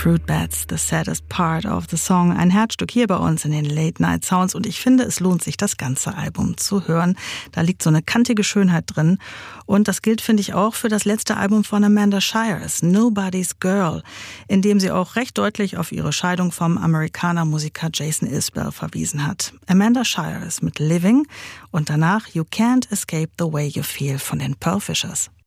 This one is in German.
Fruitbats, the saddest part of the song. Ein Herzstück hier bei uns in den Late Night Sounds. Und ich finde, es lohnt sich, das ganze Album zu hören. Da liegt so eine kantige Schönheit drin. Und das gilt, finde ich, auch für das letzte Album von Amanda Shires, Nobody's Girl, in dem sie auch recht deutlich auf ihre Scheidung vom Amerikaner-Musiker Jason Isbell verwiesen hat. Amanda Shires mit Living und danach You Can't Escape the Way You Feel von den Pearl Fishers.